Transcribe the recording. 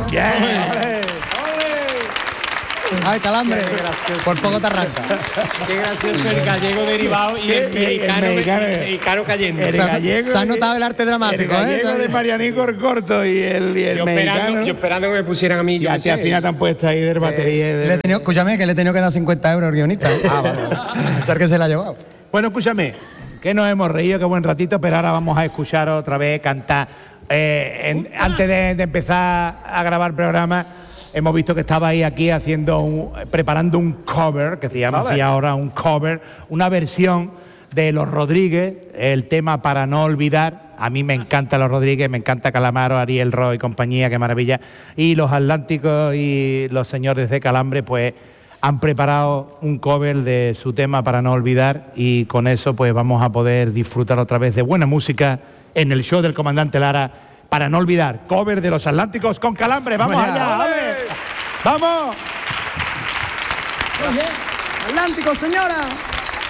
Bien. Ay, Calambre, por poco te arranca. Qué gracioso el gallego derivado y el mexicano cayendo. El gallego, se ha notado el arte dramático, el gallego de Marianico el corto y el mexicano. Yo esperando que me pusieran a mí. Ya si al final te han puesto ahí de batería. Escúchame, que le he tenido que dar 50 euros al guionista. Vale. Echar que se la ha llevado. Bueno, escúchame, que nos hemos reído, qué buen ratito, pero ahora vamos a escuchar otra vez cantar. Antes de empezar a grabar el programa, hemos visto que estaba ahí aquí preparando un cover, que se llama así ahora un cover, una versión de Los Rodríguez, el tema Para no olvidar. A mí me encanta Los Rodríguez, me encanta Calamaro, Ariel Roy y compañía, qué maravilla. Y los Atlánticos y los señores de Calambre, pues han preparado un cover de su tema Para no olvidar, y con eso pues vamos a poder disfrutar otra vez de buena música en el show del Comandante Lara. Para no olvidar, cover de los Atlánticos con Calambre. ¡Vamos allá! ¡Vale! ¡Vamos! Atlántico, señora.